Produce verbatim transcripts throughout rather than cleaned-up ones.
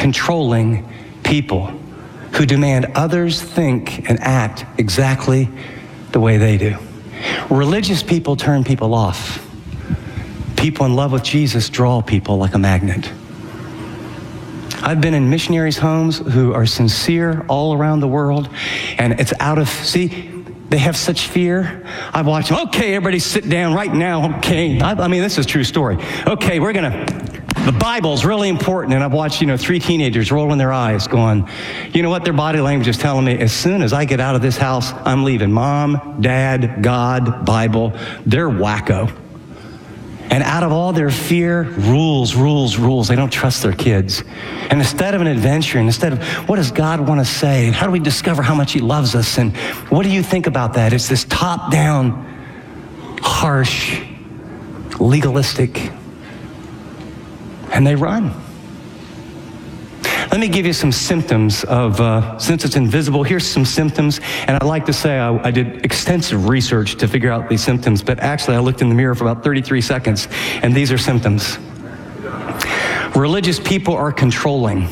controlling people who demand others think and act exactly the way they do. Religious people turn people off. People in love with Jesus draw people like a magnet. I've been in missionaries' homes who are sincere all around the world, and it's out of, see, they have such fear. I've watched them, okay, everybody sit down right now, okay. I, I mean, this is a true story. Okay, we're gonna, the Bible's really important, and I've watched, you know, three teenagers rolling their eyes going, you know what, their body language is telling me, as soon as I get out of this house, I'm leaving. Mom, Dad, God, Bible, they're wacko. And out of all their fear, rules, rules, rules. They don't trust their kids. And instead of an adventure, and instead of what does God want to say, and how do we discover how much he loves us, and what do you think about that? It's this top-down, harsh, legalistic, and they run. Let me give you some symptoms of, uh, since it's invisible, here's some symptoms. And I'd like to say I, I did extensive research to figure out these symptoms, but actually I looked in the mirror for about thirty-three seconds, and these are symptoms. Religious people are controlling.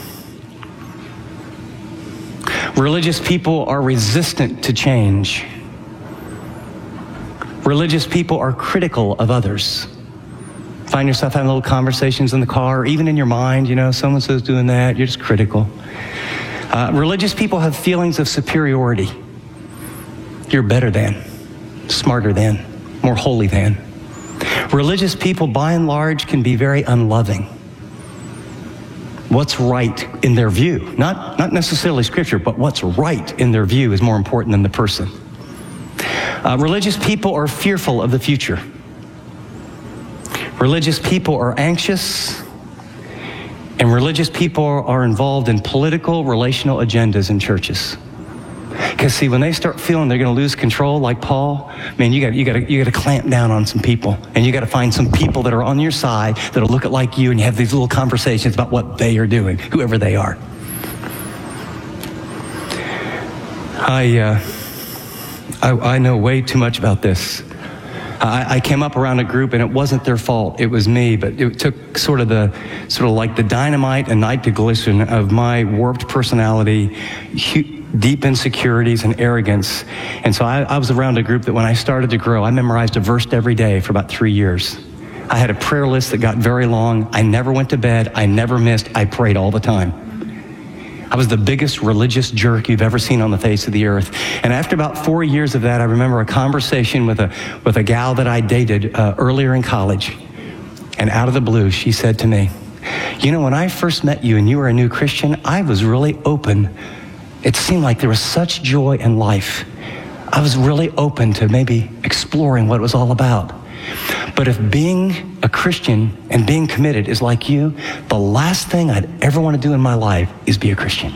Religious people are resistant to change. Religious people are critical of others. Find yourself having little conversations in the car, or even in your mind, you know, so-and-so's doing that, you're just critical. Uh, religious people have feelings of superiority. You're better than, smarter than, more holy than. Religious people, by and large, can be very unloving. What's right in their view, not, not necessarily scripture, but what's right in their view is more important than the person. Uh, religious people are fearful of the future. Religious people are anxious, and religious people are involved in political, relational agendas in churches. Because see, when they start feeling they're going to lose control, like Paul, man, you got you got to you got to clamp down on some people, and you got to find some people that are on your side that'll look at like you, and you have these little conversations about what they are doing, whoever they are. I uh, I, I know way too much about this. I, I came up around a group, and it wasn't their fault. It was me, but it took sort of the, sort of like the dynamite and nitroglycerin of my warped personality, hu- deep insecurities and arrogance. And so I, I was around a group that when I started to grow, I memorized a verse every day for about three years. I had a prayer list that got very long. I never went to bed. I never missed. I prayed all the time. I was the biggest religious jerk you've ever seen on the face of the earth. And after about four years of that, I remember a conversation with a with a gal that I dated uh, earlier in college. And out of the blue, she said to me, you know, when I first met you and you were a new Christian, I was really open. It seemed like there was such joy in life. I was really open to maybe exploring what it was all about. But if being a Christian and being committed is like you, the last thing I'd ever want to do in my life is be a Christian.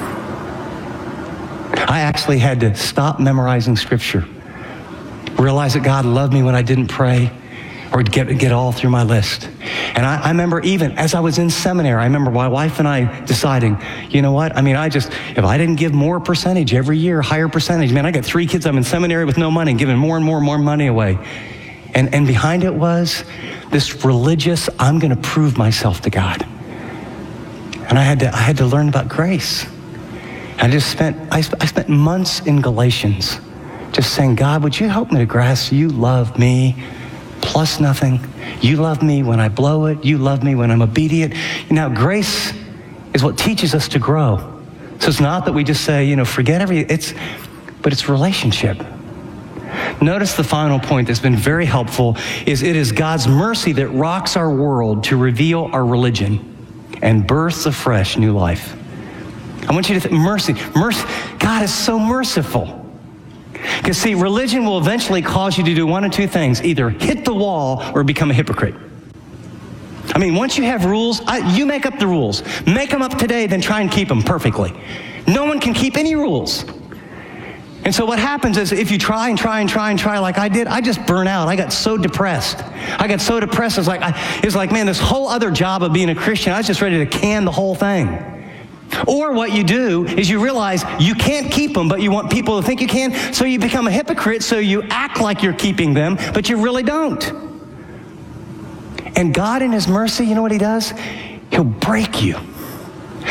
I actually had to stop memorizing scripture, realize that God loved me when I didn't pray, or get get all through my list. And I, I remember even as I was in seminary, I remember my wife and I deciding, you know what? I mean, I just, if I didn't give more percentage every year, higher percentage, man, I got three kids, I'm in seminary with no money, giving more and more and more money away. And, and behind it was this religious, I'm going to prove myself to God. And I had to, I had to learn about grace. I just spent, I, I spent months in Galatians just saying, God, would you help me to grasp you love me plus nothing. You love me when I blow it. You love me when I'm obedient. Now, grace is what teaches us to grow. So it's not that we just say, you know, forget everything. It's, but it's relationship. Notice the final point that's been very helpful is it is God's mercy that rocks our world to reveal our religion and births a fresh new life. I want you to think, mercy, mercy, God is so merciful. Because see, religion will eventually cause you to do one of two things, either hit the wall or become a hypocrite. I mean, once you have rules, I, you make up the rules. Make them up today, then try and keep them perfectly. No one can keep any rules. And so what happens is if you try and try and try and try like I did, I just burn out. I got so depressed. I got so depressed. It's like, I, it's like, man, this whole other job of being a Christian, I was just ready to can the whole thing. Or what you do is you realize you can't keep them, but you want people to think you can, so you become a hypocrite, so you act like you're keeping them, but you really don't. And God in his mercy, you know what he does? He'll break you.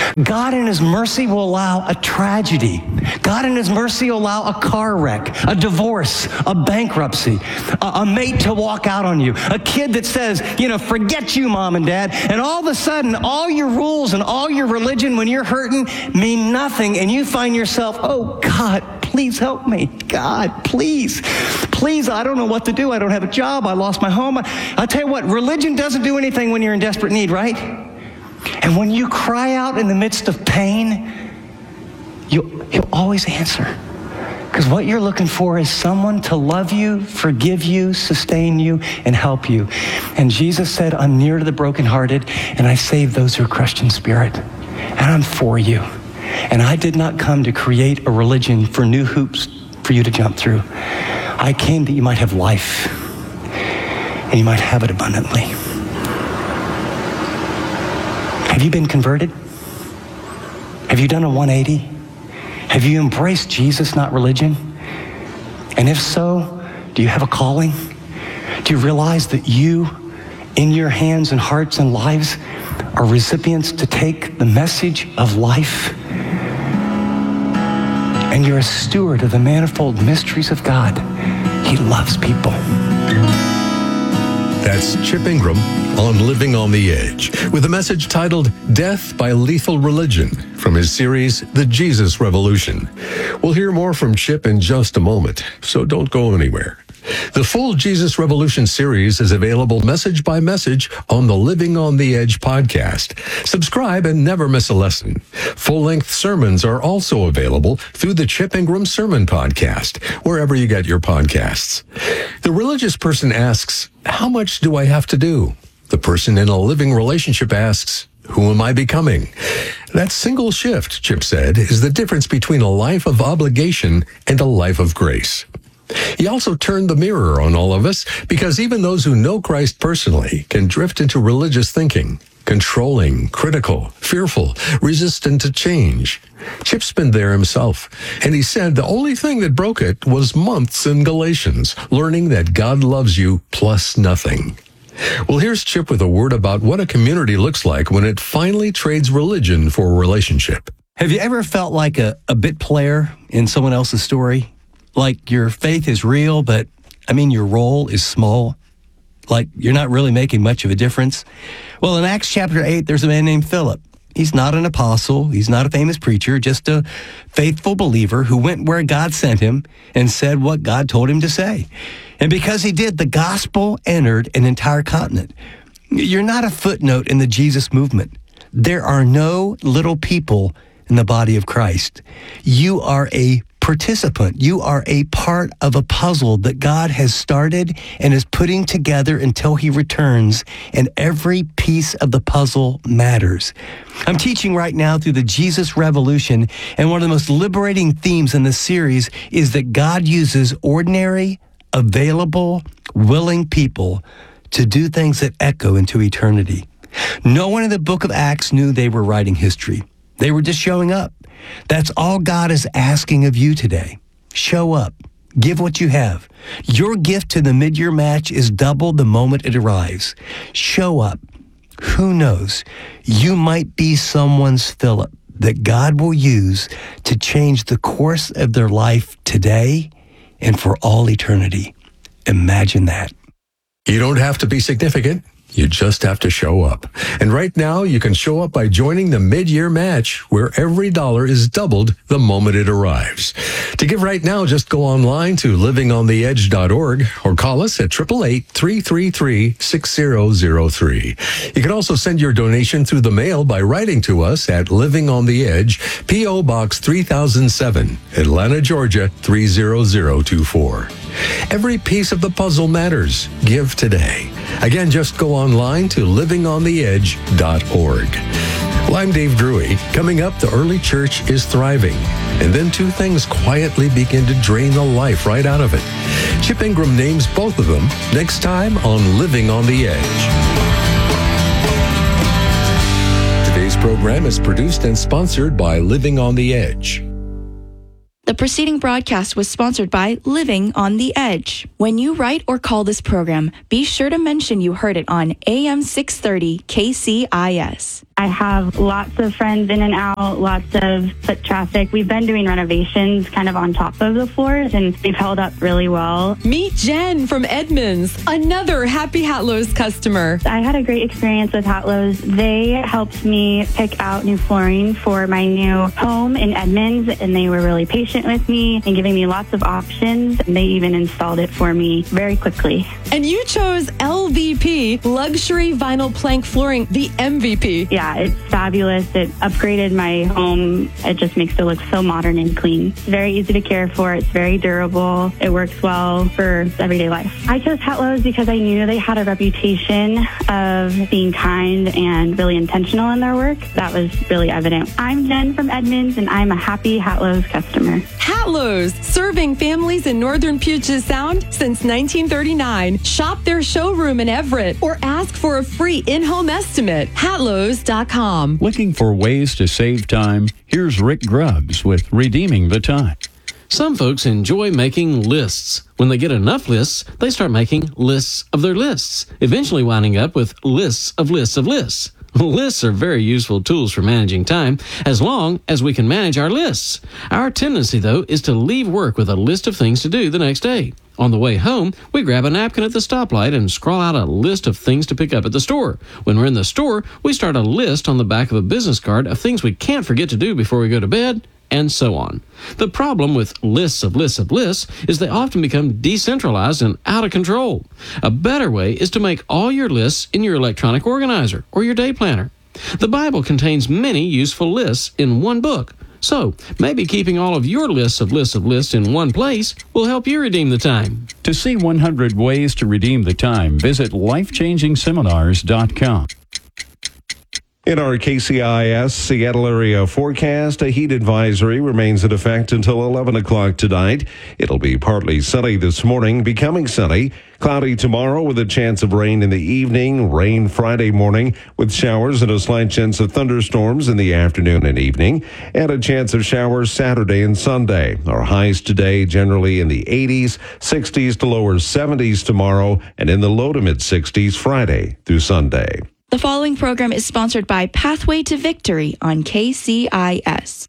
God in his mercy will allow a tragedy. God in his mercy will allow a car wreck, a divorce, a bankruptcy, a, a mate to walk out on you, a kid that says, you know, forget you, mom and dad. And all of a sudden, all your rules and all your religion when you're hurting mean nothing. And you find yourself, oh, God, please help me. God, please. Please, I don't know what to do. I don't have a job. I lost my home. I, I'll tell you what, religion doesn't do anything when you're in desperate need, right? And when you cry out in the midst of pain, you, he'll always answer. Because what you're looking for is someone to love you, forgive you, sustain you, and help you. And Jesus said, I'm near to the brokenhearted, and I save those who are crushed in spirit. And I'm for you. And I did not come to create a religion for new hoops for you to jump through. I came that you might have life, and you might have it abundantly. Have you been converted? Have you done a one eighty? Have you embraced Jesus, not religion? And if so, do you have a calling? Do you realize that you, in your hands and hearts and lives, are recipients to take the message of life? And you're a steward of the manifold mysteries of God. He loves people. That's Chip Ingram on Living on the Edge with a message titled Death by Lethal Religion from his series, The Jesus Revolution. We'll hear more from Chip in just a moment, so don't go anywhere. The full Jesus Revolution series is available message by message on the Living on the Edge podcast. Subscribe and never miss a lesson. Full-length sermons are also available through the Chip Ingram Sermon Podcast, wherever you get your podcasts. The religious person asks, how much do I have to do? The person in a living relationship asks, who am I becoming? That single shift, Chip said, is the difference between a life of obligation and a life of grace. He also turned the mirror on all of us because even those who know Christ personally can drift into religious thinking, controlling, critical, fearful, resistant to change. Chip's been there himself, and he said the only thing that broke it was months in Galatians, learning that God loves you plus nothing. Well, here's Chip with a word about what a community looks like when it finally trades religion for a relationship. Have you ever felt like a, a bit player in someone else's story? Like your faith is real, but, I mean, your role is small. Like you're not really making much of a difference. Well, in Acts chapter eight, there's a man named Philip. He's not an apostle. He's not a famous preacher, just a faithful believer who went where God sent him and said what God told him to say. And because he did, the gospel entered an entire continent. You're not a footnote in the Jesus movement. There are no little people in the body of Christ. You are a participant. You are a part of a puzzle that God has started and is putting together until he returns, and every piece of the puzzle matters. I'm teaching right now through the Jesus Revolution, and one of the most liberating themes in this series is that God uses ordinary, available, willing people to do things that echo into eternity. No one in the book of Acts knew they were writing history. They were just showing up. That's all God is asking of you today. Show up. Give what you have. Your gift to the mid-year match is double the moment it arrives. Show up. Who knows? You might be someone's Philip that God will use to change the course of their life today and for all eternity. Imagine that. You don't have to be significant. You just have to show up. And right now, you can show up by joining the mid-year match, where every dollar is doubled the moment it arrives. To give right now, just go online to living on the edge dot org or call us at eight eight eight, three three three, six zero zero three. You can also send your donation through the mail by writing to us at Living on the Edge, P O Box three thousand seven, Atlanta, Georgia three zero zero two four. Every piece of the puzzle matters. Give today. Again, just go online to living on the edge dot org. Well, I'm Dave Drury. Coming up, the early church is thriving. And then two things quietly begin to drain the life right out of it. Chip Ingram names both of them next time on Living on the Edge. Today's program is produced and sponsored by Living on the Edge. The preceding broadcast was sponsored by Living on the Edge. When you write or call this program, be sure to mention you heard it on A M six thirty K C I S. I have lots of friends in and out, lots of foot traffic. We've been doing renovations kind of on top of the floors, and they've held up really well. Meet Jen from Edmonds, another Happy Hatlows customer. I had a great experience with Hatlows. They helped me pick out new flooring for my new home in Edmonds, and they were really patient with me and giving me lots of options. And they even installed it for me very quickly. And you chose L V P, Luxury Vinyl Plank Flooring, the M V P. Yeah, it's fabulous. It upgraded my home. It just makes it look so modern and clean. It's very easy to care for. It's very durable. It works well for everyday life. I chose Hatlows because I knew they had a reputation of being kind and really intentional in their work. That was really evident. I'm Jen from Edmonds, and I'm a happy Hatlows customer. Hatlows, serving families in northern Puget Sound since nineteen thirty-nine. Shop their showroom in Everett or ask for a free in-home estimate. Hatlows dot com. Looking for ways to save time? Here's Rick Grubbs with Redeeming the Time. Some folks enjoy making lists. When they get enough lists, they start making lists of their lists, eventually winding up with lists of lists of lists. Lists are very useful tools for managing time, as long as we can manage our lists. Our tendency, though, is to leave work with a list of things to do the next day. On the way home, we grab a napkin at the stoplight and scrawl out a list of things to pick up at the store. When we're in the store, we start a list on the back of a business card of things we can't forget to do before we go to bed, and so on. The problem with lists of lists of lists is they often become decentralized and out of control. A better way is to make all your lists in your electronic organizer or your day planner. The Bible contains many useful lists in one book. So, maybe keeping all of your lists of lists of lists in one place will help you redeem the time. To see one hundred ways to redeem the time, visit life changing seminars dot com. In our K C I S Seattle area forecast, a heat advisory remains in effect until eleven o'clock tonight. It'll be partly sunny this morning, becoming sunny. Cloudy tomorrow with a chance of rain in the evening. Rain Friday morning with showers and a slight chance of thunderstorms in the afternoon and evening. And a chance of showers Saturday and Sunday. Our highs today generally in the eighties, sixties to lower seventies tomorrow, and in the low to mid sixties Friday through Sunday. The following program is sponsored by Pathway to Victory on K C I S.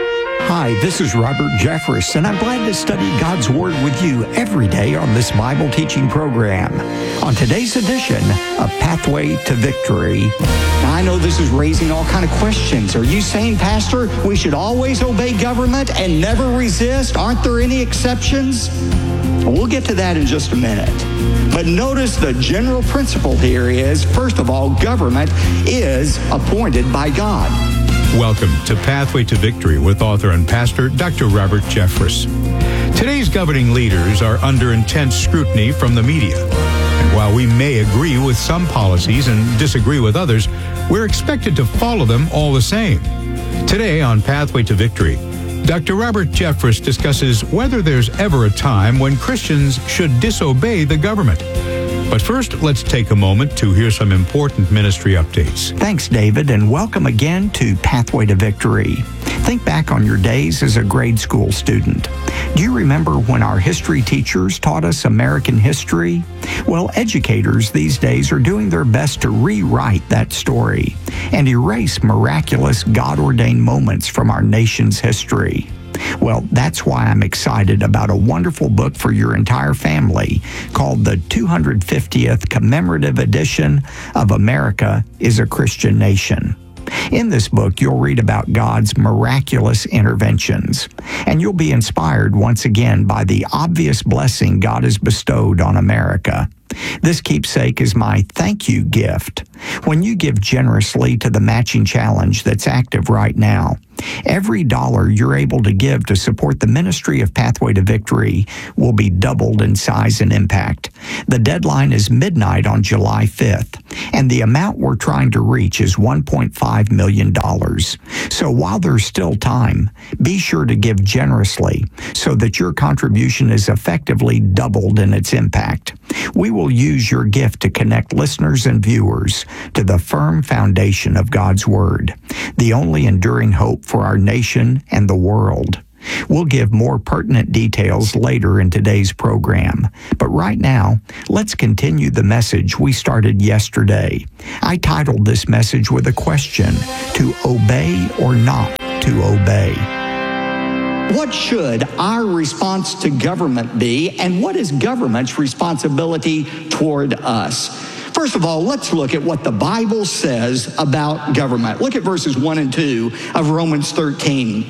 Hi, this is Robert Jeffress, and I'm glad to study God's Word with you every day on this Bible teaching program. On today's edition of Pathway to Victory. Now, I know this is raising all kind of questions. Are you saying, Pastor, we should always obey government and never resist? Aren't there any exceptions? We'll get to that in just a minute. But notice the general principle here is, first of all, government is appointed by God. Welcome to Pathway to Victory with author and pastor Doctor Robert Jeffress. Today's governing leaders are under intense scrutiny from the media. And while we may agree with some policies and disagree with others, we're expected to follow them all the same. Today on Pathway to Victory, Doctor Robert Jeffress discusses whether there's ever a time when Christians should disobey the government. But first, let's take a moment to hear some important ministry updates. Thanks, David, and welcome again to Pathway to Victory. Think back on your days as a grade school student. Do you remember when our history teachers taught us American history? Well, educators these days are doing their best to rewrite that story and erase miraculous God-ordained moments from our nation's history. Well, that's why I'm excited about a wonderful book for your entire family called the two hundred fiftieth Commemorative Edition of America is a Christian Nation. In this book, you'll read about God's miraculous interventions, and you'll be inspired once again by the obvious blessing God has bestowed on America. This keepsake is my thank you gift. When you give generously to the matching challenge that's active right now, every dollar you're able to give to support the ministry of Pathway to Victory will be doubled in size and impact. The deadline is midnight on July fifth, and the amount we're trying to reach is one point five million dollars. So while there's still time, be sure to give generously so that your contribution is effectively doubled in its impact. We will use your gift to connect listeners and viewers to the firm foundation of God's Word, the only enduring hope for our nation and the world. We'll give more pertinent details later in today's program. But right now, let's continue the message we started yesterday. I titled this message with a question, to obey or not to obey. What should our response to government be, and what is government's responsibility toward us? First of all, let's look at what the Bible says about government. Look at verses one and two of Romans thirteen.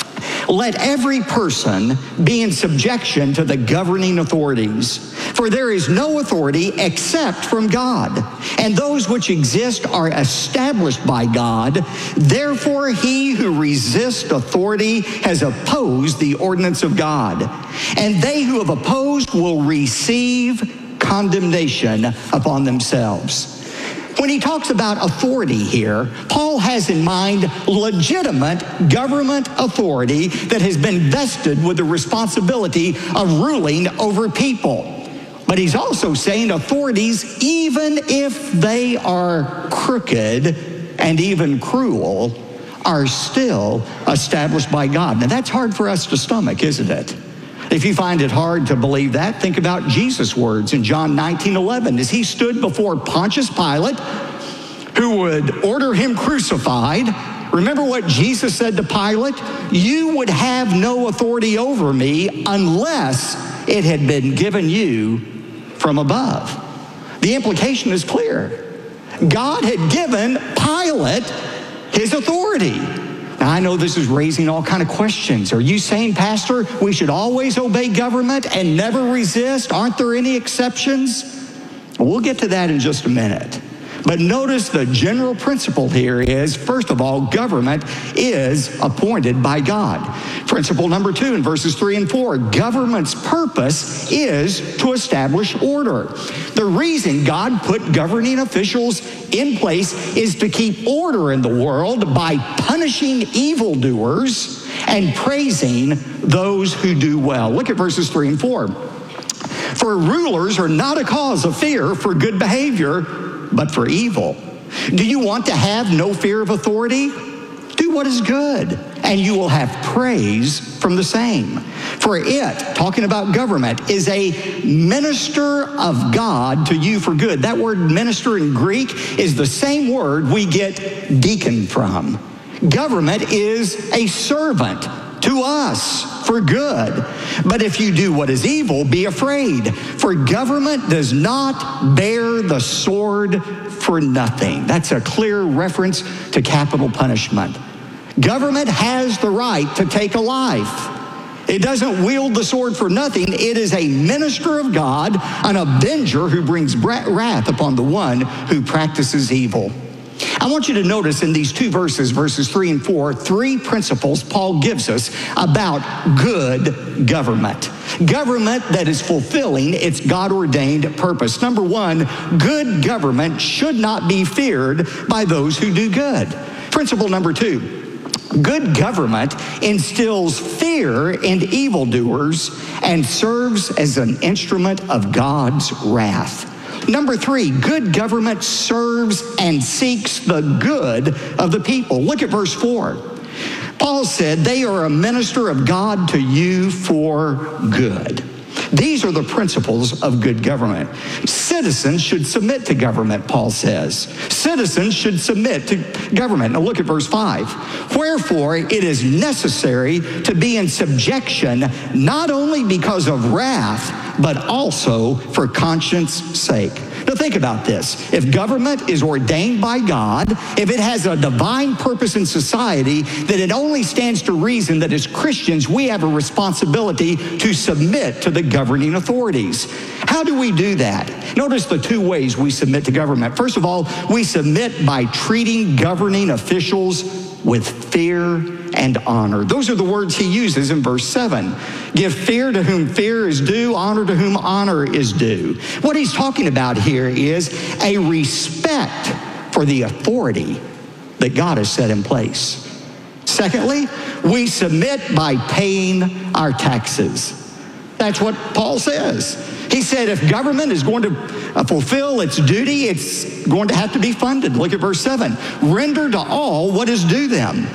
Let every person be in subjection to the governing authorities, for there is no authority except from God, and those which exist are established by God. Therefore, he who resists authority has opposed the ordinance of God, and they who have opposed will receive condemnation upon themselves. When he talks about authority here, Paul has in mind legitimate government authority that has been vested with the responsibility of ruling over people. But he's also saying authorities, even if they are crooked and even cruel, are still established by God. Now that's hard for us to stomach, isn't it? If you find it hard to believe that, think about Jesus' words in John nineteen eleven as he stood before Pontius Pilate, who would order him crucified. Remember what Jesus said to Pilate? You would have no authority over me unless it had been given you from above. The implication is clear. God had given Pilate his authority. Now, I know this is raising all kind of questions. Are you saying, Pastor, we should always obey government and never resist? Aren't there any exceptions? We'll get to that in just a minute. But notice the general principle here is, first of all, government is appointed by God. Principle number two in verses three and four, government's purpose is to establish order. The reason God put governing officials in place is to keep order in the world by punishing evildoers and praising those who do well. Look at verses three and four. For rulers are not a cause of fear for good behavior, but for evil. Do you want to have no fear of authority? Do what is good, and you will have praise from the same. For it, talking about government, is a minister of God to you for good. That word minister in Greek is the same word we get deacon from. Government is a servant to us for good. But if you do what is evil, be afraid, for government does not bear the sword for nothing. That's a clear reference to capital punishment. Government has the right to take a life. It doesn't wield the sword for nothing. It is a minister of God, an avenger who brings wrath upon the one who practices evil. I want you to notice in these two verses, verses three and four, three principles Paul gives us about good government. Government that is fulfilling its God-ordained purpose. Number one, good government should not be feared by those who do good. Principle number two, good government instills fear in evildoers and serves as an instrument of God's wrath. Number three, good government serves and seeks the good of the people. Look at verse four. Paul said, they are a minister of God to you for good. These are the principles of good government. Citizens should submit to government, Paul says. Citizens should submit to government. Now look at verse five. Wherefore it is necessary to be in subjection, not only because of wrath, but also for conscience sake. Now think about this. If government is ordained by God, if it has a divine purpose in society, then it only stands to reason that as Christians, we have a responsibility to submit to the governing authorities. How do we do that? Notice the two ways we submit to government. First of all, we submit by treating governing officials with fear and honor. Those are the words he uses in verse seven. Give fear to whom fear is due, honor to whom honor is due. What he's talking about here is a respect for the authority that God has set in place. Secondly, we submit by paying our taxes. That's what Paul says. He said if government is going to fulfill its duty, it's going to have to be funded. Look at verse seven. Render to all what is due them.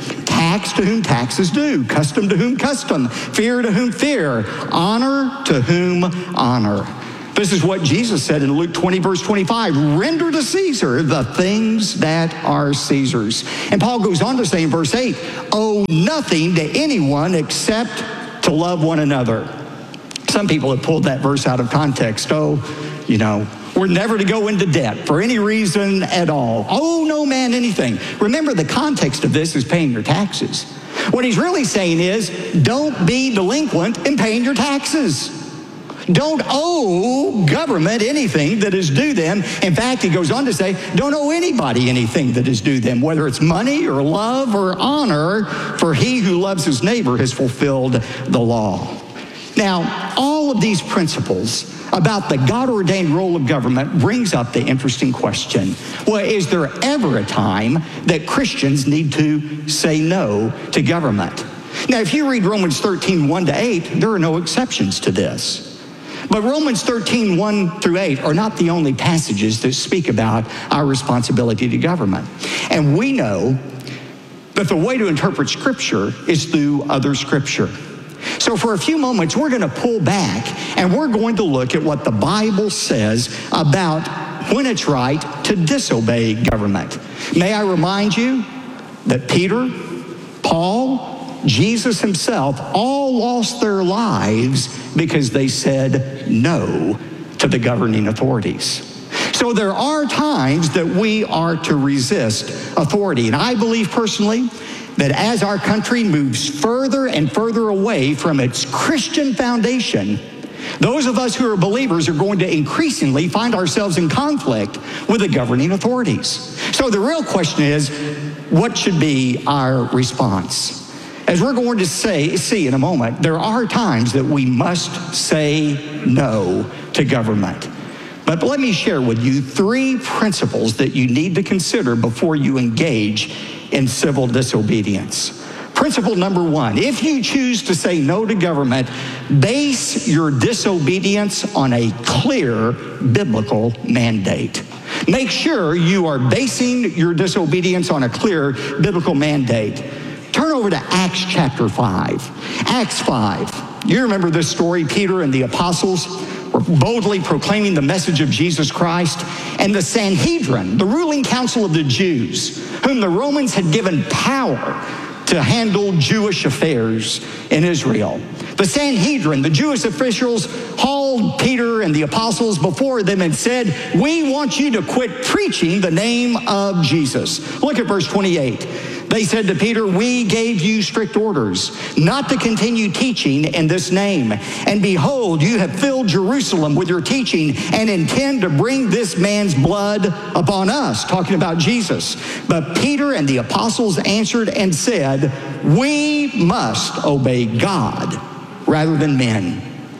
Tax to whom tax is due, custom to whom custom, fear to whom fear, honor to whom honor. This is what Jesus said in Luke twenty, verse twenty-five, render to Caesar the things that are Caesar's. And Paul goes on to say in verse eight, owe nothing to anyone except to love one another. Some people have pulled that verse out of context. Oh, you know, we're never to go into debt for any reason at all. Owe no man anything. Remember, the context of this is paying your taxes. What he's really saying is, don't be delinquent in paying your taxes. Don't owe government anything that is due them. In fact, he goes on to say, don't owe anybody anything that is due them, whether it's money or love or honor, for he who loves his neighbor has fulfilled the law. Now, all of these principles about the God-ordained role of government brings up the interesting question. Well, is there ever a time that Christians need to say no to government? Now, if you read Romans thirteen, one to eight, there are no exceptions to this. But Romans thirteen, one through eight are not the only passages that speak about our responsibility to government. And we know that the way to interpret Scripture is through other Scripture. So for a few moments, we're going to pull back and we're going to look at what the Bible says about when it's right to disobey government. May I remind you that Peter, Paul, Jesus himself all lost their lives because they said no to the governing authorities. So there are times that we are to resist authority. And I believe personally that as our country moves further and further away from its Christian foundation, those of us who are believers are going to increasingly find ourselves in conflict with the governing authorities. So the real question is, what should be our response? As we're going to say, see in a moment, there are times that we must say no to government. But let me share with you three principles that you need to consider before you engage in civil disobedience. Principle number one, if you choose to say no to government, base your disobedience on a clear biblical mandate. Make sure you are basing your disobedience on a clear biblical mandate. Turn over to Acts chapter five. Acts five. You remember this story, Peter and the apostles were boldly proclaiming the message of Jesus Christ, and the Sanhedrin, the ruling council of the Jews, whom the Romans had given power to handle Jewish affairs in Israel. The Sanhedrin, the Jewish officials, hauled Peter and the apostles before them and said, we want you to quit preaching the name of Jesus. Look at verse twenty-eight. They said to Peter, we gave you strict orders not to continue teaching in this name. And behold, you have filled Jerusalem with your teaching and intend to bring this man's blood upon us, talking about Jesus. But Peter and the apostles answered and said, we must obey God rather than men.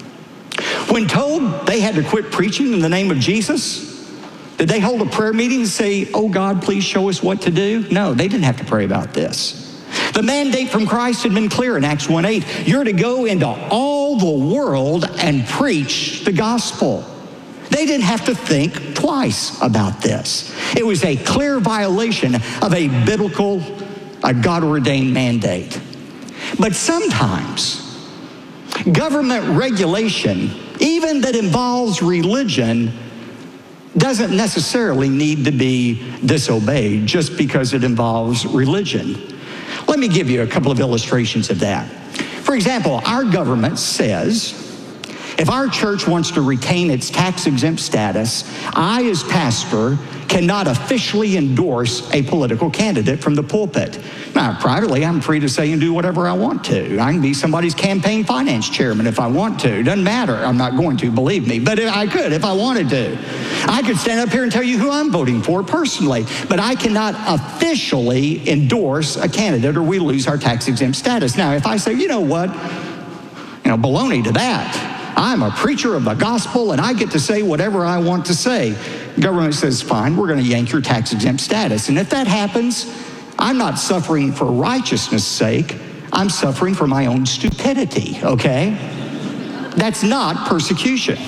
When told they had to quit preaching in the name of Jesus, did they hold a prayer meeting and say, oh God, please show us what to do? No, they didn't have to pray about this. The mandate from Christ had been clear in Acts one eight. You're to go into all the world and preach the gospel. They didn't have to think twice about this. It was a clear violation of a biblical, a God-ordained mandate. But sometimes government regulation, even that involves religion, doesn't necessarily need to be disobeyed just because it involves religion. Let me give you a couple of illustrations of that. For example, our government says, if our church wants to retain its tax-exempt status, I, as pastor, cannot officially endorse a political candidate from the pulpit. Now, privately, I'm free to say and do whatever I want to. I can be somebody's campaign finance chairman if I want to. Doesn't matter. I'm not going to, believe me. But I could if I wanted to. I could stand up here and tell you who I'm voting for personally. But I cannot officially endorse a candidate or we lose our tax-exempt status. Now, if I say, you know what, you know, baloney to that. I'm a preacher of the gospel and I get to say whatever I want to say. Government says, fine, we're going to yank your tax-exempt status. And if that happens, I'm not suffering for righteousness' sake. I'm suffering for my own stupidity, okay? That's not persecution.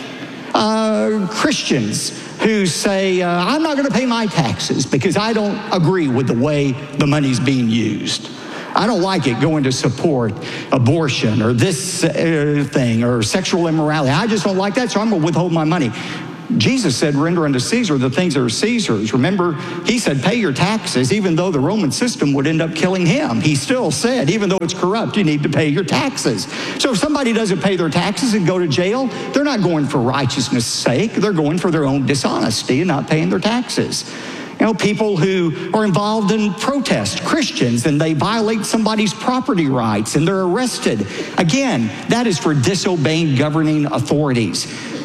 Uh, Christians who say, uh, I'm not going to pay my taxes because I don't agree with the way the money's being used. I don't like it going to support abortion or this uh, thing or sexual immorality. I just don't like that, so I'm going to withhold my money. Jesus said, render unto Caesar the things that are Caesar's. Remember, he said, pay your taxes, even though the Roman system would end up killing him. He still said, even though it's corrupt, you need to pay your taxes. So if somebody doesn't pay their taxes and go to jail, they're not going for righteousness' sake. They're going for their own dishonesty and not paying their taxes. You know, people who are involved in protest, Christians, and they violate somebody's property rights and they're arrested. Again, that is for disobeying governing authorities.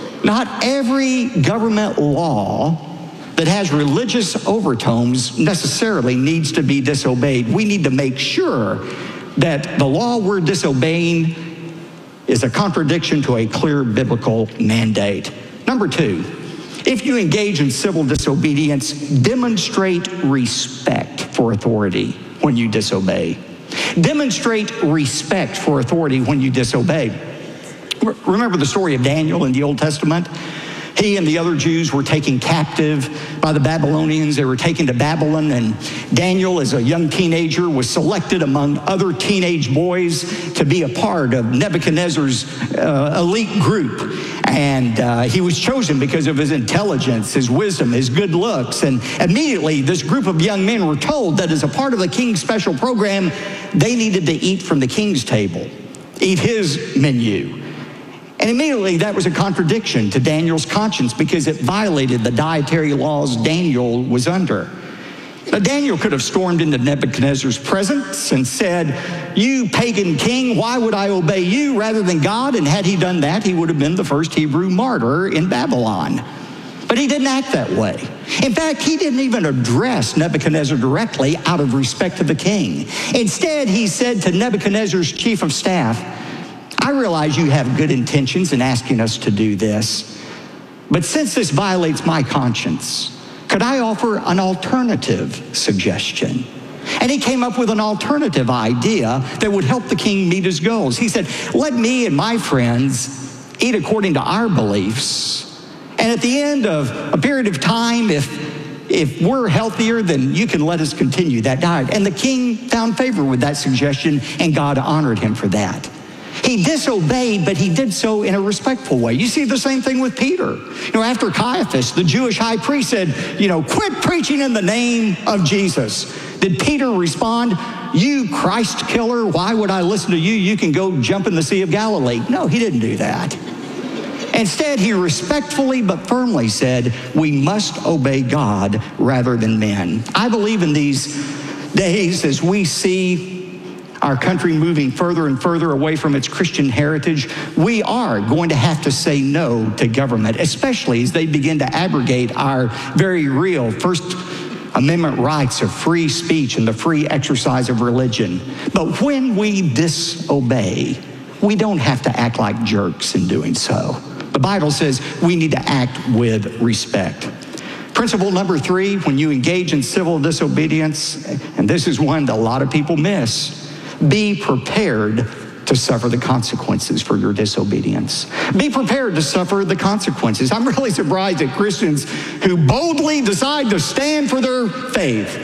Not every government law that has religious overtones necessarily needs to be disobeyed. We need to make sure that the law we're disobeying is a contradiction to a clear biblical mandate. Number two, if you engage in civil disobedience, demonstrate respect for authority when you disobey. Demonstrate respect for authority when you disobey. Remember the story of Daniel in the Old Testament? He and the other Jews were taken captive by the Babylonians. They were taken to Babylon, and Daniel, as a young teenager, was selected among other teenage boys to be a part of Nebuchadnezzar's uh, elite group. And uh, he was chosen because of his intelligence, his wisdom, his good looks. And immediately, this group of young men were told that as a part of the king's special program, they needed to eat from the king's table, eat his menu. And immediately that was a contradiction to Daniel's conscience because it violated the dietary laws Daniel was under. Now, Daniel could have stormed into Nebuchadnezzar's presence and said, you pagan king, why would I obey you rather than God? And had he done that, he would have been the first Hebrew martyr in Babylon. But he didn't act that way. In fact, he didn't even address Nebuchadnezzar directly out of respect to the king. Instead, he said to Nebuchadnezzar's chief of staff, I realize you have good intentions in asking us to do this, but since this violates my conscience, could I offer an alternative suggestion? And he came up with an alternative idea that would help the king meet his goals. He said, let me and my friends eat according to our beliefs, and at the end of a period of time, if if we're healthier, then you can let us continue that diet. And the king found favor with that suggestion, and God honored him for that. He disobeyed, but he did so in a respectful way. You see the same thing with Peter. You know, after Caiaphas, the Jewish high priest said, you know, quit preaching in the name of Jesus. Did Peter respond, you Christ killer, why would I listen to you? You can go jump in the Sea of Galilee. No, he didn't do that. Instead, he respectfully but firmly said, we must obey God rather than men. I believe in these days as we see our country moving further and further away from its Christian heritage, we are going to have to say no to government, especially as they begin to abrogate our very real First Amendment rights of free speech and the free exercise of religion. But when we disobey, we don't have to act like jerks in doing so. The Bible says we need to act with respect. Principle number three, when you engage in civil disobedience, and this is one that a lot of people miss, be prepared to suffer the consequences for your disobedience. Be prepared to suffer the consequences. I'm really surprised at Christians who boldly decide to stand for their faith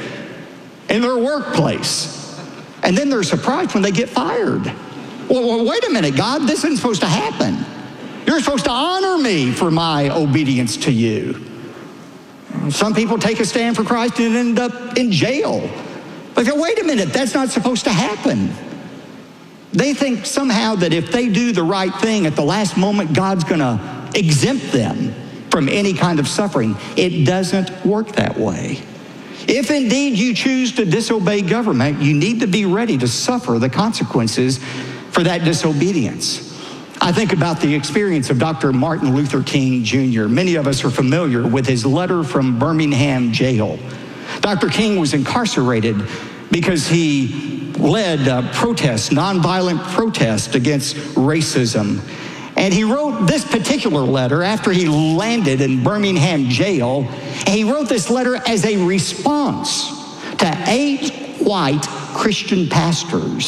in their workplace, and then they're surprised when they get fired. Well, well, wait a minute, God, this isn't supposed to happen. You're supposed to honor me for my obedience to you. Some people take a stand for Christ and end up in jail. But wait a minute, that's not supposed to happen. They think somehow that if they do the right thing at the last moment, God's going to exempt them from any kind of suffering. It doesn't work that way. If indeed you choose to disobey government, you need to be ready to suffer the consequences for that disobedience. I think about the experience of Doctor Martin Luther King Junior Many of us are familiar with his letter from Birmingham jail. Doctor King was incarcerated because he led uh, protests, nonviolent protests against racism. And he wrote this particular letter after he landed in Birmingham jail. And he wrote this letter as a response to eight white Christian pastors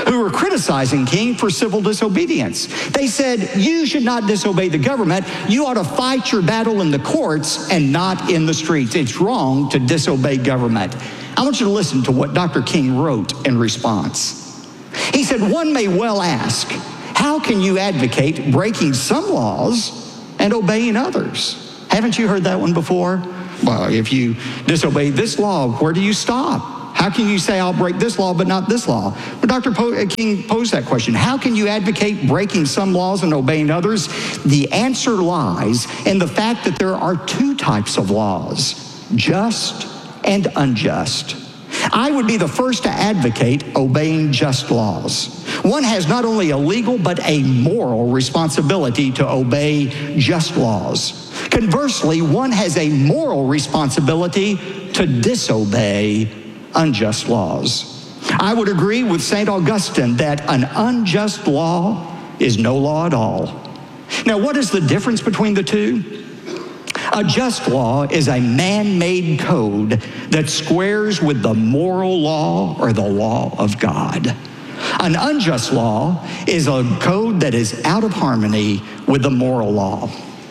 who were criticizing King for civil disobedience. They said, you should not disobey the government. You ought to fight your battle in the courts and not in the streets. It's wrong to disobey government. I want you to listen to what Doctor King wrote in response. He said, one may well ask, how can you advocate breaking some laws and obeying others? Haven't you heard that one before? Well, if you disobey this law, where do you stop? How can you say I'll break this law but not this law? But Doctor Po- King posed that question. How can you advocate breaking some laws and obeying others? The answer lies in the fact that there are two types of laws, just and unjust. I would be the first to advocate obeying just laws. One has not only a legal but a moral responsibility to obey just laws. Conversely, one has a moral responsibility to disobey unjust laws. I would agree with Saint Augustine that an unjust law is no law at all. Now, what is the difference between the two? A just law is a man-made code that squares with the moral law or the law of God. An unjust law is a code that is out of harmony with the moral law.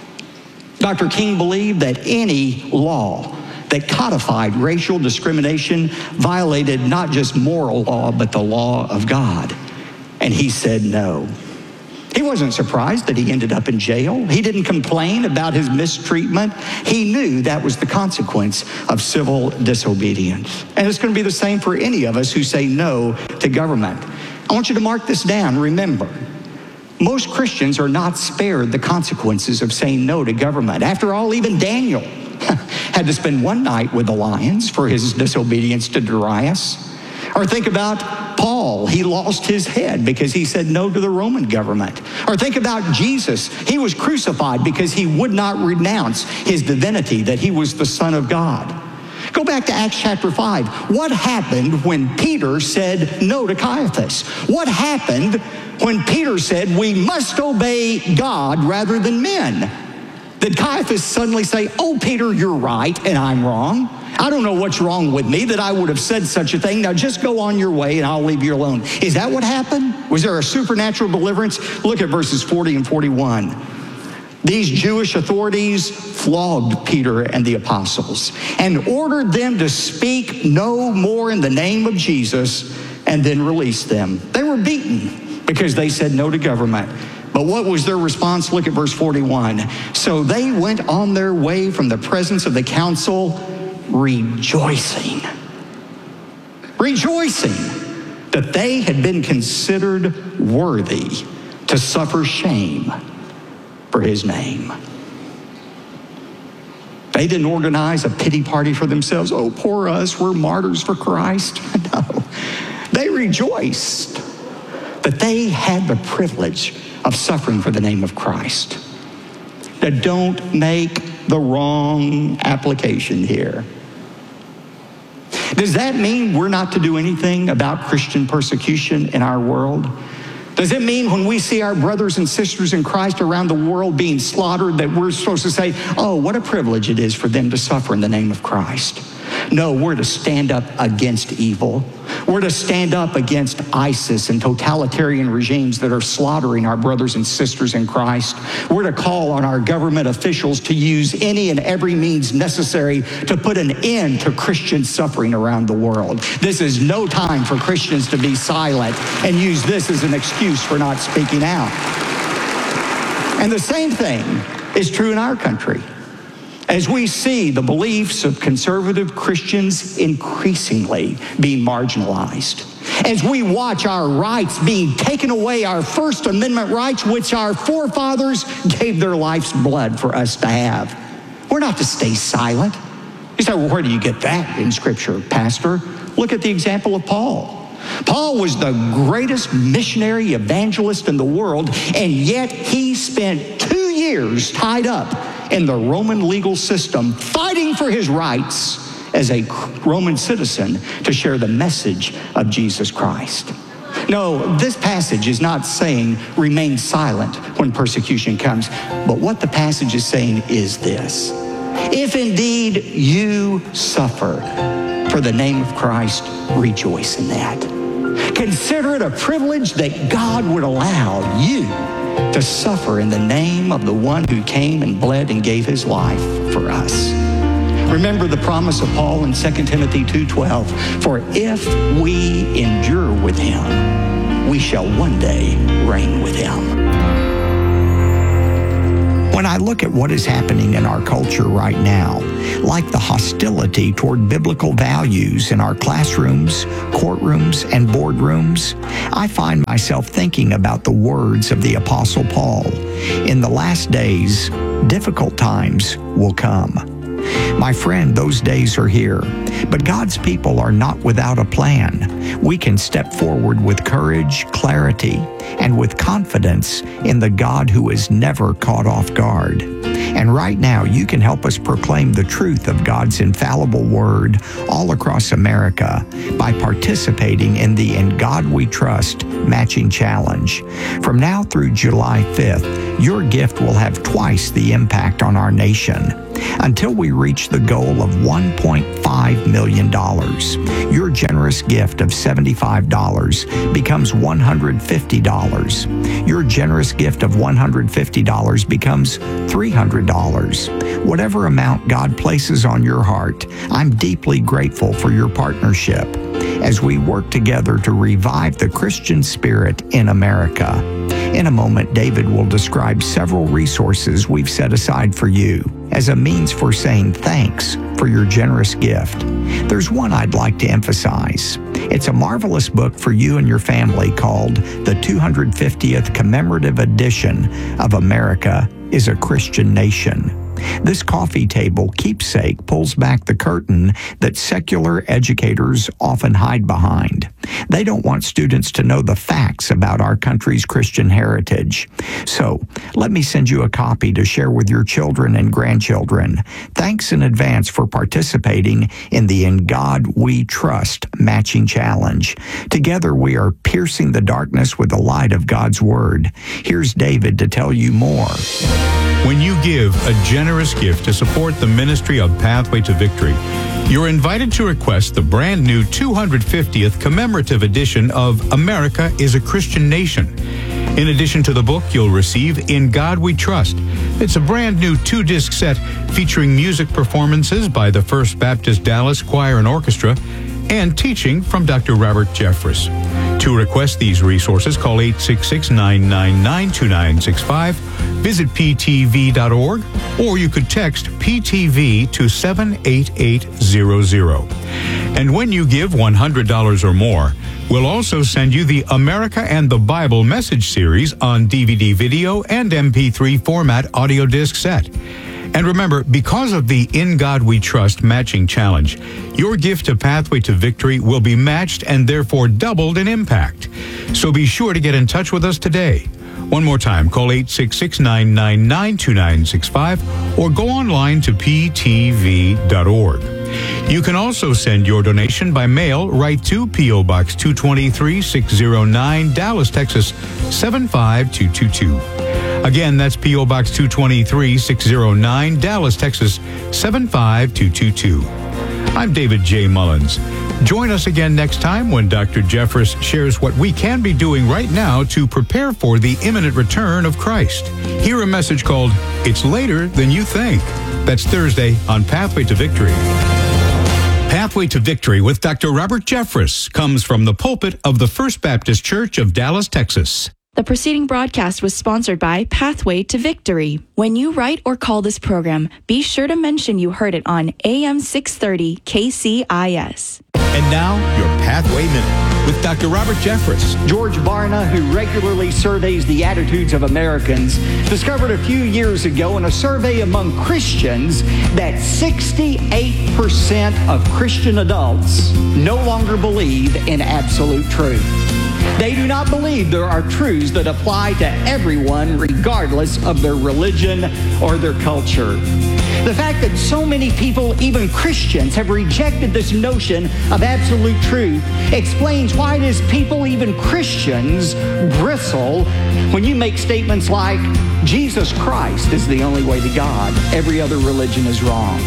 Doctor King believed that any law that codified racial discrimination violated not just moral law, but the law of God. And he said no. He wasn't surprised that he ended up in jail. He didn't complain about his mistreatment. He knew that was the consequence of civil disobedience. And it's going to be the same for any of us who say no to government. I want you to mark this down. Remember, most Christians are not spared the consequences of saying no to government. After all, even Daniel had to spend one night with the lions for his disobedience to Darius. Or think about Paul. He lost his head because he said no to the Roman government. Or think about Jesus. He was crucified because he would not renounce his divinity, that he was the Son of God. Go back to Acts chapter five. What happened when Peter said no to Caiaphas? What happened when Peter said we must obey God rather than men? Did Caiaphas suddenly say, oh, Peter, you're right and I'm wrong? I don't know what's wrong with me that I would have said such a thing. Now just go on your way and I'll leave you alone. Is that what happened? Was there a supernatural deliverance? Look at verses forty and forty-one. These Jewish authorities flogged Peter and the apostles and ordered them to speak no more in the name of Jesus and then released them. They were beaten because they said no to government. But what was their response? Look at verse forty-one. So they went on their way from the presence of the council rejoicing. Rejoicing that they had been considered worthy to suffer shame for his name. They didn't organize a pity party for themselves. Oh, poor us, we're martyrs for Christ. No. They rejoiced that they had the privilege of suffering for the name of Christ. Now, don't make the wrong application here. Does that mean we're not to do anything about Christian persecution in our world? Does it mean when we see our brothers and sisters in Christ around the world being slaughtered that we're supposed to say, oh, what a privilege it is for them to suffer in the name of Christ? No, we're to stand up against evil. We're to stand up against ISIS and totalitarian regimes that are slaughtering our brothers and sisters in Christ. We're to call on our government officials to use any and every means necessary to put an end to Christian suffering around the world. This is no time for Christians to be silent and use this as an excuse for not speaking out. And the same thing is true in our country. As we see the beliefs of conservative Christians increasingly being marginalized, as we watch our rights being taken away, our First Amendment rights, which our forefathers gave their life's blood for us to have, we're not to stay silent. You say, well, where do you get that in Scripture, Pastor? Look at the example of Paul. Paul was the greatest missionary evangelist in the world, and yet he spent two years tied up in the Roman legal system, fighting for his rights as a Roman citizen to share the message of Jesus Christ. No, this passage is not saying remain silent when persecution comes, but what the passage is saying is this: if indeed you suffer for the name of Christ, rejoice in that. Consider it a privilege that God would allow you to suffer in the name of the one who came and bled and gave his life for us. Remember the promise of Paul in Second Timothy two twelve, for if we endure with him, we shall one day reign with him. When I look at what is happening in our culture right now, like the hostility toward biblical values in our classrooms, courtrooms, and boardrooms, I find myself thinking about the words of the Apostle Paul. In the last days, difficult times will come. My friend, those days are here, but God's people are not without a plan. We can step forward with courage, clarity, and with confidence in the God who is never caught off guard. And right now, you can help us proclaim the truth of God's infallible word all across America by participating in the In God We Trust Matching Challenge. From now through July fifth, your gift will have twice the impact on our nation. Until we reach the goal of one point five million dollars, your generous gift of seventy-five dollars becomes one hundred fifty dollars. Your generous gift of one hundred fifty dollars becomes three hundred dollars. Whatever amount God places on your heart, I'm deeply grateful for your partnership as we work together to revive the Christian spirit in America. In a moment, David will describe several resources we've set aside for you as a means for saying thanks for your generous gift. There's one I'd like to emphasize. It's a marvelous book for you and your family called The two hundred fiftieth Commemorative Edition of America is a Christian Nation. This coffee table keepsake pulls back the curtain that secular educators often hide behind. They don't want students to know the facts about our country's Christian heritage. So, let me send you a copy to share with your children and grandchildren. Thanks in advance for participating in the In God We Trust Matching Challenge. Together we are piercing the darkness with the light of God's Word. Here's David to tell you more. When you give a generous gift to support the ministry of Pathway to Victory, you're invited to request the brand new two hundred fiftieth commemorative edition of America is a Christian Nation. In addition to the book, you'll receive In God We Trust. It's a brand new two-disc set featuring music performances by the First Baptist Dallas Choir and Orchestra and teaching from Doctor Robert Jeffress. To request these resources, call eight six six, nine nine nine, two nine six five, visit p t v dot org, or you could text P T V to seven eight eight zero zero. And when you give one hundred dollars or more, we'll also send you the America and the Bible message series on D V D video and M P three format audio disc set. And remember, because of the In God We Trust Matching Challenge, your gift to Pathway to Victory will be matched and therefore doubled in impact. So be sure to get in touch with us today. One more time, call eight six six, nine nine nine, two nine six five or go online to p t v dot org. You can also send your donation by mail right to P O. Box two twenty-three, six oh nine, Dallas, Texas, seven five two two two. Again, that's P O. Box two twenty-three, six oh nine, Dallas, Texas, seven five two two two. I'm David J. Mullins. Join us again next time when Doctor Jeffress shares what we can be doing right now to prepare for the imminent return of Christ. Hear a message called It's Later Than You Think. That's Thursday on Pathway to Victory. Pathway to Victory with Doctor Robert Jeffress comes from the pulpit of the First Baptist Church of Dallas, Texas. The preceding broadcast was sponsored by Pathway to Victory. When you write or call this program, be sure to mention you heard it on A M six thirty K C I S. And now, your Pathway Minute with Doctor Robert Jeffress. George Barna, who regularly surveys the attitudes of Americans, discovered a few years ago in a survey among Christians that sixty-eight percent of Christian adults no longer believe in absolute truth. They do not believe there are truths that apply to everyone regardless of their religion or their culture. The fact that so many people, even Christians, have rejected this notion of absolute truth explains why it is people, even Christians, bristle when you make statements like, Jesus Christ is the only way to God. Every other religion is wrong.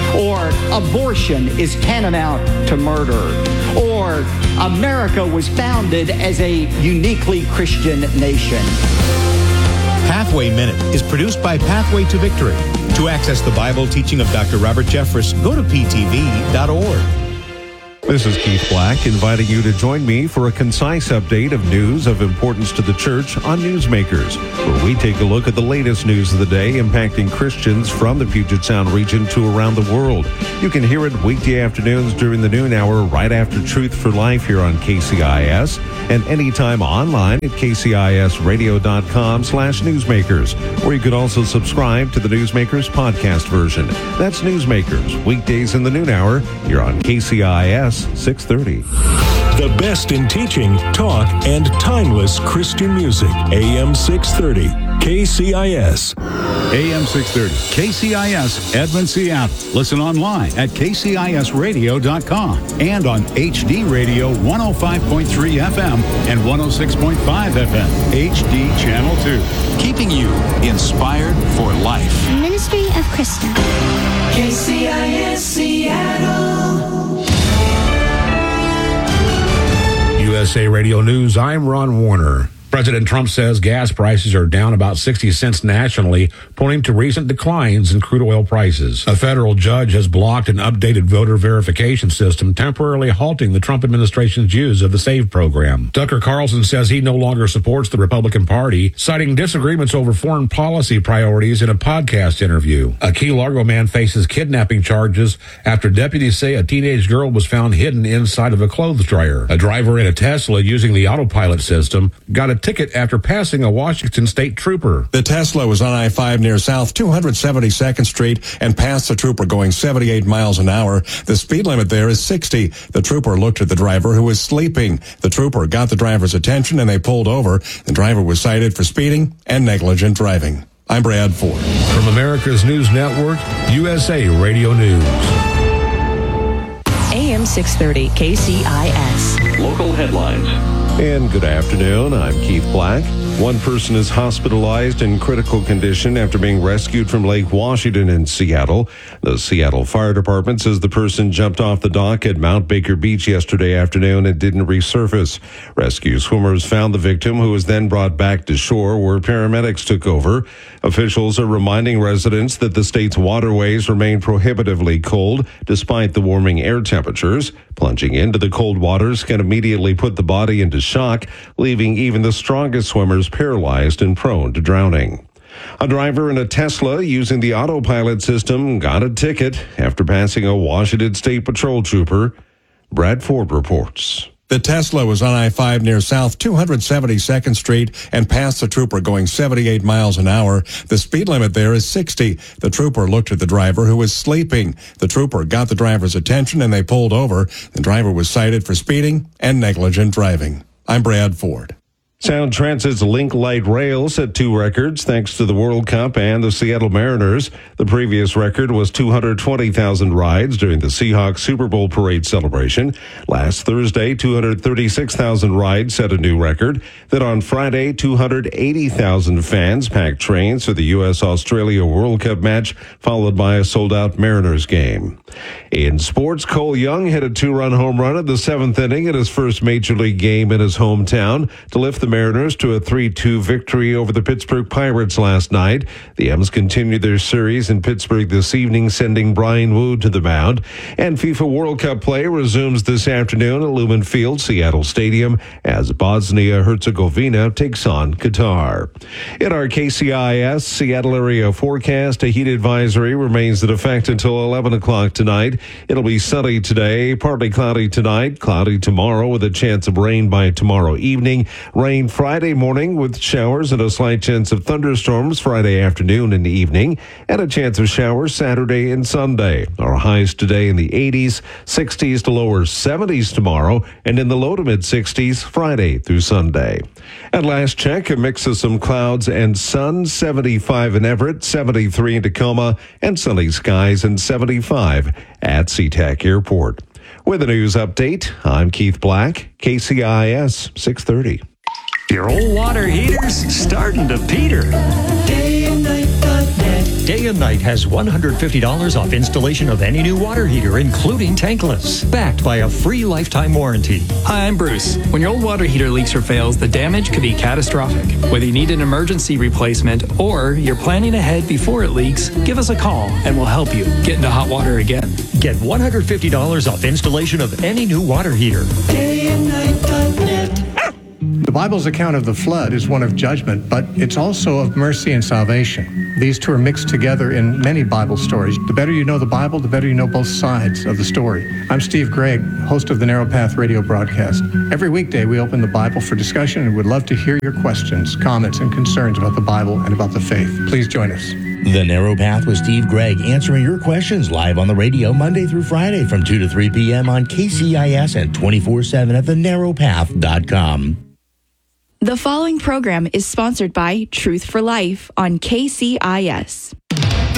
or abortion is tantamount to murder, or America was founded as a uniquely Christian nation. Pathway Minute is produced by Pathway to Victory. To access the Bible teaching of Doctor Robert Jeffress, go to p t v dot org. This is Keith Black, inviting you to join me for a concise update of news of importance to the church on Newsmakers, where we take a look at the latest news of the day impacting Christians from the Puget Sound region to around the world. You can hear it weekday afternoons during the noon hour right after Truth for Life here on K C I S, and anytime online at k c i s radio dot com slash newsmakers, where you can also subscribe to the Newsmakers podcast version. That's Newsmakers, weekdays in the noon hour here on K C I S six thirty. The best in teaching, talk, and timeless Christian music. A M six thirty, K C I S. A M six thirty, K C I S, Edmond, Seattle. Listen online at k c i s radio dot com and on H D Radio one oh five point three F M and one oh six point five F M, H D Channel two. Keeping you inspired for life. Ministry of Christian. K C I S Seattle. U S A Radio News, I'm Ron Warner. President Trump says gas prices are down about sixty cents nationally, pointing to recent declines in crude oil prices. A federal judge has blocked an updated voter verification system, temporarily halting the Trump administration's use of the SAVE program. Tucker Carlson says he no longer supports the Republican Party, citing disagreements over foreign policy priorities in a podcast interview. A Key Largo man faces kidnapping charges after deputies say a teenage girl was found hidden inside of a clothes dryer. A driver in a Tesla using the autopilot system got a ticket after passing a Washington state trooper. The Tesla was on I five near South two hundred seventy-second Street and passed the trooper going seventy-eight miles an hour. The speed limit there is sixty. The trooper looked at the driver, who was sleeping. The trooper got the driver's attention and they pulled over. The driver was cited for speeding and negligent driving. I'm Brad Ford. From America's News Network, U S A Radio News. A M six thirty, K C I S. Local headlines. And good afternoon. I'm Keith Black. One person is hospitalized in critical condition after being rescued from Lake Washington in Seattle. The Seattle Fire Department says the person jumped off the dock at Mount Baker Beach yesterday afternoon and didn't resurface. Rescue swimmers found the victim, who was then brought back to shore, where paramedics took over. Officials are reminding residents that the state's waterways remain prohibitively cold despite the warming air temperatures. Plunging into the cold waters can immediately put the body into shock, leaving even the strongest swimmers paralyzed and prone to drowning. A driver in a Tesla using the autopilot system got a ticket after passing a Washington State Patrol trooper. Brad Ford reports. The Tesla was on I five near South two hundred seventy-second Street and passed the trooper going seventy-eight miles an hour. The speed limit there is sixty. The trooper looked at the driver, who was sleeping. The trooper got the driver's attention and they pulled over. The driver was cited for speeding and negligent driving. I'm Brad Ford. Sound Transit's Link Light Rail set two records thanks to the World Cup and the Seattle Mariners. The previous record was two hundred twenty thousand rides during the Seahawks Super Bowl parade celebration. Last Thursday, two hundred thirty-six thousand rides set a new record. Then on Friday, two hundred eighty thousand fans packed trains for the U S Australia World Cup match, followed by a sold-out Mariners game. In sports, Cole Young hit a two-run home run in the seventh inning in his first Major League game in his hometown to lift the Mariners to a three two victory over the Pittsburgh Pirates last night. The M's continue their series in Pittsburgh this evening, sending Brian Wu to the mound. And FIFA World Cup play resumes this afternoon at Lumen Field, Seattle Stadium, as Bosnia-Herzegovina takes on Qatar. In our K C I S Seattle area forecast, a heat advisory remains in effect until eleven o'clock tonight. It'll be sunny today, partly cloudy tonight, cloudy tomorrow with a chance of rain by tomorrow evening. Rain Friday morning with showers and a slight chance of thunderstorms Friday afternoon and evening, and a chance of showers Saturday and Sunday. Our highs today in the eighties, sixties to lower seventies tomorrow, and in the low to mid sixties Friday through Sunday. At last check, a mix of some clouds and sun, seventy-five in Everett, seventy-three in Tacoma, and sunny skies and seventy-five at SeaTac Airport. With a news update, I'm Keith Black, K C I S six thirty. Your old water heater's starting to peter. day and night dot net Day and Night has one hundred fifty dollars off installation of any new water heater, including tankless, backed by a free lifetime warranty. Hi, I'm Bruce. When your old water heater leaks or fails, the damage could be catastrophic. Whether you need an emergency replacement or you're planning ahead before it leaks, give us a call and we'll help you get into hot water again. Get one hundred fifty dollars off installation of any new water heater. day and night dot net. The Bible's account of the flood is one of judgment, but it's also of mercy and salvation. These two are mixed together in many Bible stories. The better you know the Bible, the better you know both sides of the story. I'm Steve Gregg, host of the Narrow Path radio broadcast. Every weekday, we open the Bible for discussion and would love to hear your questions, comments, and concerns about the Bible and about the faith. Please join us. The Narrow Path with Steve Gregg, answering your questions live on the radio Monday through Friday from two to three p.m. on K C I S and twenty-four seven at the narrow path dot com. The following program is sponsored by Truth for Life on K C I S.